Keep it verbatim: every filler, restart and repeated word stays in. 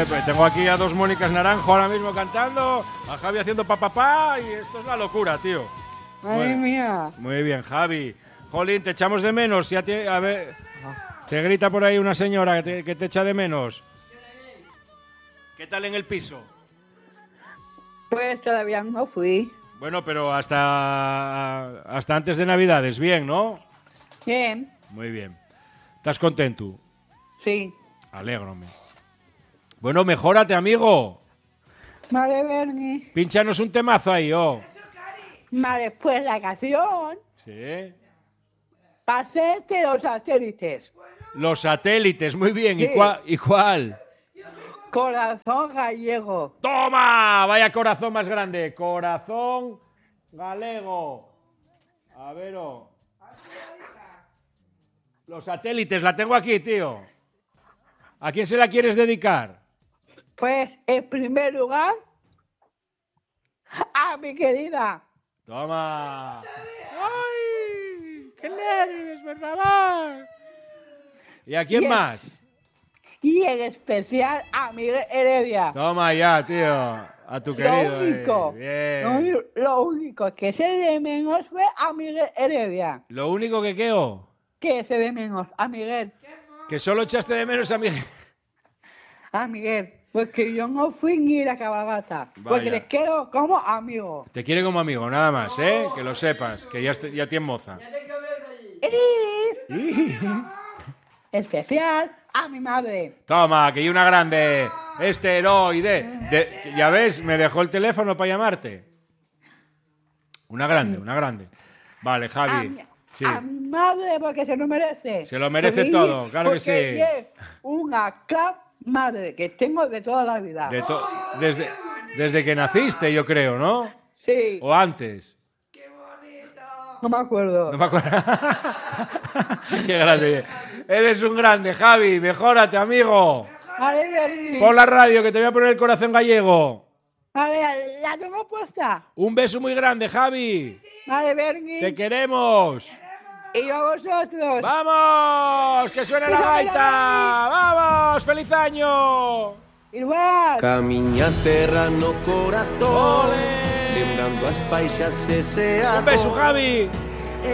Joder, pues tengo aquí a dos Mónicas Naranjo ahora mismo cantando, a Javi haciendo papapá y esto es la locura, tío. Madre Bueno, mía. muy bien, Javi. Jolín, te echamos de menos. Ya te, a ver, te grita por ahí una señora que te, que te echa de menos. ¿Qué tal en el piso? Pues todavía no fui. Bueno, pero hasta, hasta antes de Navidades, bien, ¿no? Bien. Muy bien. ¿Estás contento? Sí. Alégrome. Bueno, mejórate, amigo. Vale, Bernie. Pínchanos un temazo ahí, oh. Vale, pues la canción. Sí. Pasete los satélites. Los satélites, muy bien. Sí. ¿Y cuál? ¿Y cuál? Corazón gallego. ¡Toma! Vaya corazón más grande. Corazón galego. A ver, oh. Los satélites, la tengo aquí, tío. ¿A quién se la quieres dedicar? Pues, en primer lugar, a mi querida. Toma. ¡Ay! ¡Qué nervios, por favor! ¿Y a quién Bien. más? Y en especial a Miguel Heredia. Toma ya, tío. A tu querido. Lo único, eh. lo, Bien. uni- lo único que se de menos fue a Miguel Heredia. Lo único que queo, Que se de menos a Miguel. que solo echaste de menos a Miguel. A Miguel. Porque yo no fui ni la cabalgata. Porque Vaya. les quiero como amigo. Te quiere como amigo, nada más, ¿eh? Que lo sepas, que ya, est- ya tienes moza. Y especial a mi madre. Toma, que hay una grande. Esteroide. De- ya ves, me dejó el teléfono para llamarte. Una grande, una grande. Vale, A Javi. mi, Sí. a mi madre porque se lo merece. Se lo merece Porque todo, claro que porque sí. es una club madre que tengo de toda la vida. De to- desde, desde que naciste, yo creo, ¿no? Sí, O antes. no me acuerdo. No me acuerdo. Qué grande. Eres un grande, Javi. Mejórate, amigo. Vale, Bernie. Pon la radio, que te voy a poner el corazón gallego. Vale, la tengo puesta. Un beso muy grande, Javi. Vale, Bernie. Te queremos. Y yo a vosotros. ¡Vamos! ¡Que suene la gaita! ¡Vamos! ¡Feliz año! Igual. Camiña terra no corazón, Ole. lembrando as paixas ese Un beso, amor. Javi.